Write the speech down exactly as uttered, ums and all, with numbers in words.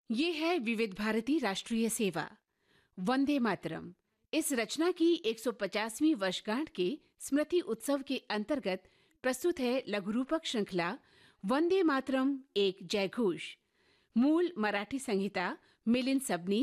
ये है विविध भारती राष्ट्रीय सेवा, वंदे मातरम। इस रचना की एक सौ पचासवीं वर्षगांठ के स्मृति उत्सव के अंतर्गत प्रस्तुत है लघुरूपक श्रृंखला वंदे मातरम एक जयघोष। मूल मराठी संहिता मिलिंद सबनीस